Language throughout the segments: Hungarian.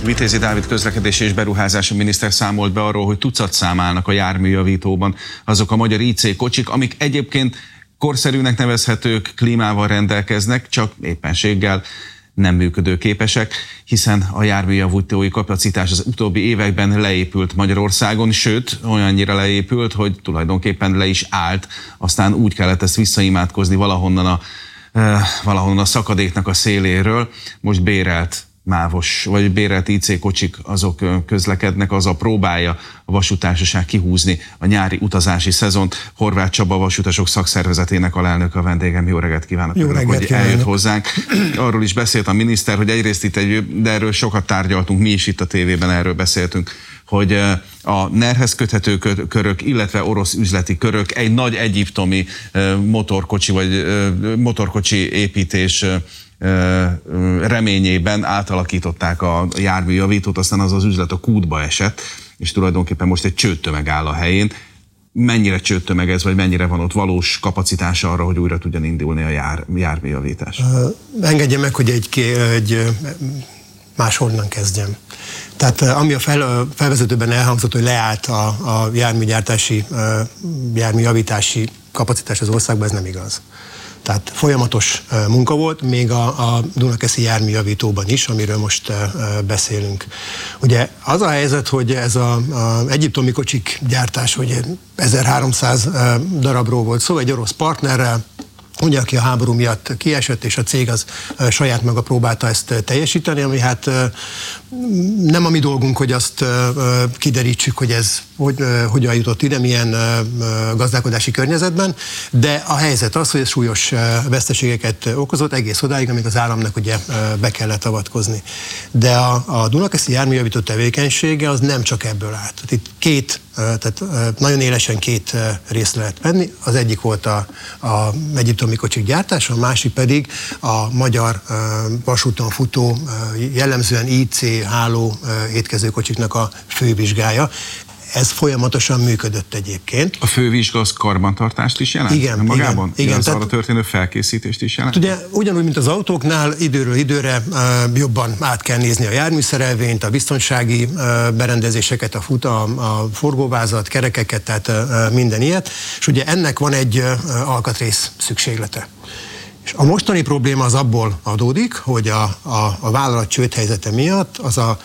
Vitézi Dávid közlekedési és beruházási miniszter számolt be arról, hogy tucatszám állnak a járműjavítóban azok a magyar IC kocsik, amik egyébként korszerűnek nevezhetők, klímával rendelkeznek, csak éppenséggel nem működőképesek, hiszen a járműjavítói kapacitás az utóbbi években leépült Magyarországon, sőt, olyannyira leépült, hogy tulajdonképpen le is állt, aztán úgy kellett ezt visszaimádkozni valahonnan a szakadéknak a széléről. Most bérelt mávos, vagy bérelt IC kocsik, azok közlekednek, az a próbálja a vasútársaság kihúzni a nyári utazási szezont. Horváth Csaba, a Vasutasok Szakszervezetének alelnöke a vendégem. Jó reggelt kívánok! Jó reggelt hogy eljött hozzánk. Arról is beszélt a miniszter, hogy egyrészt itt de erről sokat tárgyaltunk, mi is itt a tévében erről beszéltünk, hogy a NER-hez köthető körök, illetve orosz üzleti körök egy nagy egyiptomi motorkocsi építés reményében átalakították a járműjavítót, aztán az üzlet a kútba esett, és tulajdonképpen most egy csődtömeg áll a helyén. Mennyire csődtömeg ez, vagy mennyire van ott valós kapacitása arra, hogy újra tudjon indulni a járműjavítás? Engedje meg, hogy egy máshonnan kezdjem. Tehát ami a felvezetőben elhangzott, hogy leállt a járműjavítási kapacitás az országban, ez nem igaz. Tehát folyamatos munka volt, még a Dunakeszi járműjavítóban is, amiről most beszélünk. Ugye az a helyzet, hogy ez az egyiptomi kocsik gyártás, hogy 1300 darabról volt szó, egy orosz partnerrel, ugye, aki a háború miatt kiesett, és a cég az saját maga próbálta ezt teljesíteni, ami hát nem a mi dolgunk, hogy azt kiderítsük, hogy ez hogyan jutott ide, milyen gazdálkodási környezetben, de a helyzet az, hogy ez súlyos veszteségeket okozott egész odáig, amíg az államnak ugye be kellett avatkozni. De a Dunakeszi járműjavító tevékenysége az nem csak ebből állt. Itt tehát nagyon élesen két részt lehet venni. Az egyik volt a egyiptomi kocsik gyártása, a másik pedig a magyar vasúton futó, jellemzően IC háló étkezőkocsiknak a fővizsgája. Ez folyamatosan működött egyébként. A fővizsga az karbantartást is jelent? Igen. Magában? Igen, az arra történő felkészítést is jelent? Ugye ugyanúgy, mint az autóknál, időről időre jobban át kell nézni a járműszerelvényt, a biztonsági berendezéseket, a forgóvázat, kerekeket, tehát minden ilyet. És ugye ennek van egy alkatrész szükséglete. És a mostani probléma az abból adódik, hogy a vállalat csődhelyzete miatt az a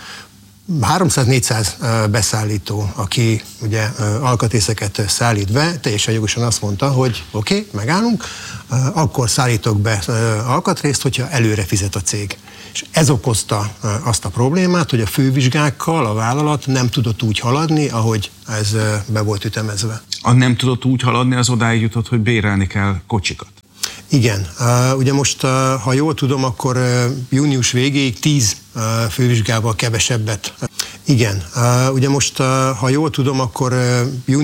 300-400 beszállító, aki ugye alkatrészeket szállít be, teljesen jogosan azt mondta, hogy oké, megállunk, akkor szállítok be alkatrészt, hogyha előre fizet a cég. És ez okozta azt a problémát, hogy a fővizsgákkal a vállalat nem tudott úgy haladni, ahogy ez be volt ütemezve. Nem tudott úgy haladni, az odáig jutott, hogy bérelni kell kocsikat. Igen. Ugye most, ha jól tudom, akkor június végéig 10 fővizsgával kevesebbet. Igen. Ugye most, ha jól tudom, akkor